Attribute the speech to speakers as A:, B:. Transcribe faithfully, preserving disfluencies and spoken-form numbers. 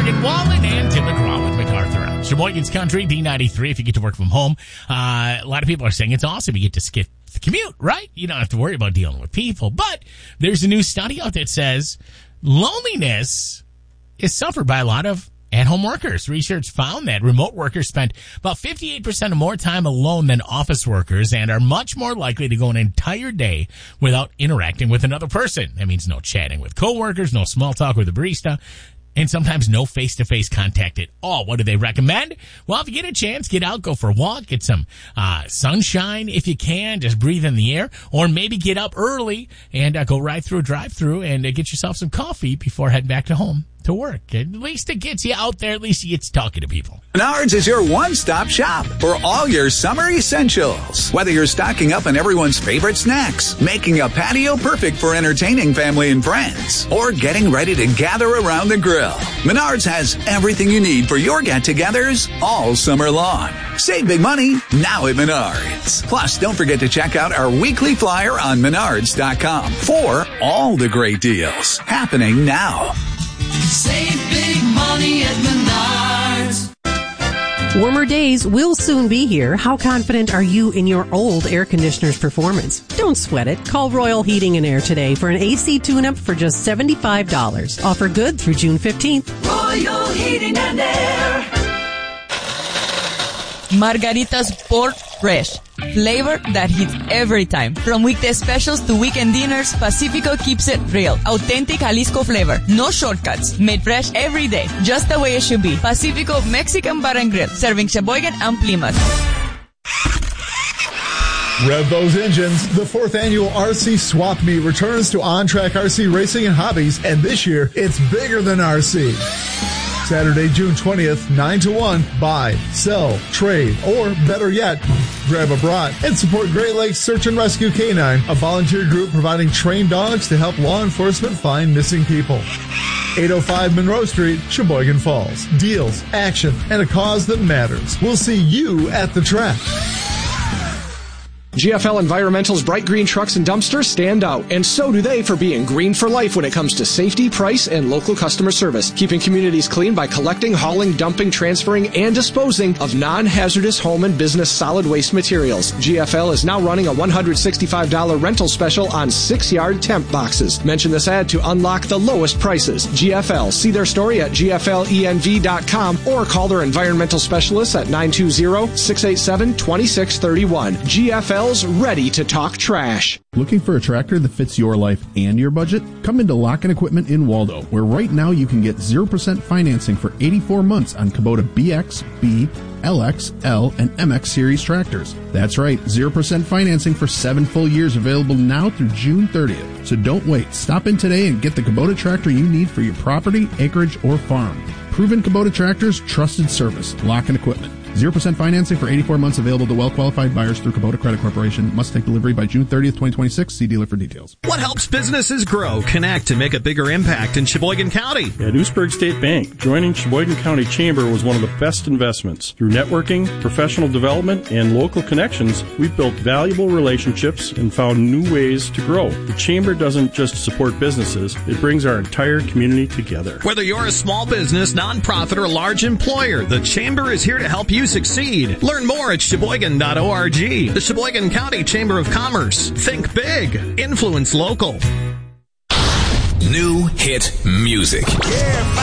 A: Morgan Wallen and Tim McGraw with MacArthur on Sheboygan's Country, D ninety-three, if you get to work from home. Uh, a lot of people are saying it's awesome. You get to skip the commute, right? You don't have to worry about dealing with people. But there's a new study out that says loneliness is suffered by a lot of at-home workers. Research found that remote workers spend about fifty-eight percent more time alone than office workers and are much more likely to go an entire day without interacting with another person. That means no chatting with coworkers, no small talk with a barista, and sometimes no face-to-face contact at all. What do they recommend? Well, if you get a chance, get out, go for a walk, get some uh sunshine if you can, just breathe in the air, or maybe get up early and uh, go right through a drive-through and uh, get yourself some coffee before heading back to home to work. At least it gets you out there. At least you get to talking to people.
B: Menards is your one-stop shop for all your summer essentials. Whether you're stocking up on everyone's favorite snacks, making a patio perfect for entertaining family and friends, or getting ready to gather around the grill, Menards has everything you need for your get-togethers all summer long. Save big money now at Menards. Plus, don't forget to check out our weekly flyer on menards dot com for all the great deals happening now.
C: Save big money at Menards.
D: Warmer days will soon be here. How confident are you in your old air conditioner's performance? Don't sweat it. Call Royal Heating and Air today for an A C tune-up for just seventy-five dollars. Offer good through June fifteenth.
C: Royal Heating and Air.
E: Margarita's Pork Fresh. Flavor that hits every time. From weekday specials to weekend dinners, Pacifico keeps it real. Authentic Jalisco flavor. No shortcuts. Made fresh every day. Just the way it should be. Pacifico Mexican Bar and Grill. Serving Sheboygan and Plymouth.
F: Rev those engines. The fourth annual R C Swap Meet returns to On-Track R C Racing and Hobbies, and this year it's bigger than R C. Saturday, June twentieth, nine to one. Buy, sell, trade, or better yet, grab a brat and support Great Lakes Search and Rescue Canine, a volunteer group providing trained dogs to help law enforcement find missing people. eight oh five Monroe Street, Sheboygan Falls. Deals, action, and a cause that matters. We'll see you at the track.
G: G F L Environmental's bright green trucks and dumpsters stand out, and so do they for being green for life when it comes to safety, price, and local customer service. Keeping communities clean by collecting, hauling, dumping, transferring, and disposing of non-hazardous home and business solid waste materials. G F L is now running a one hundred sixty-five dollars rental special on six-yard temp boxes. Mention this ad to unlock the lowest prices. G F L. See their story at G F L E N V dot com or call their environmental specialists at nine two zero, six eight seven, two six three one. G F L ready to talk trash.
H: Looking for a tractor that fits your life and your budget? Come into Lock-In Equipment in Waldo, where right now you can get zero percent financing for eighty-four months on Kubota B X, B, L X, L, and M X series tractors. That's right, zero percent financing for seven full years available now through June thirtieth. So don't wait. Stop in today and get the Kubota tractor you need for your property, acreage, or farm. Proven Kubota tractors, trusted service. Lock-In Equipment. zero percent financing for eighty-four months available to well-qualified buyers through Kubota Credit Corporation. Must take delivery by June thirtieth, twenty twenty-six. See dealer for details.
I: What helps businesses grow, connect, and make a bigger impact in Sheboygan County?
J: At Oostburg State Bank, joining Sheboygan County Chamber was one of the best investments. Through networking, professional development, and local connections, we've built valuable relationships and found new ways to grow. The Chamber doesn't just support businesses, it brings our entire community together.
I: Whether you're a small business, nonprofit, or large employer, the Chamber is here to help you succeed. Learn more at sheboygan dot org. The Sheboygan County Chamber of Commerce. Think big. Influence local.
K: New hit music.
C: Yeah.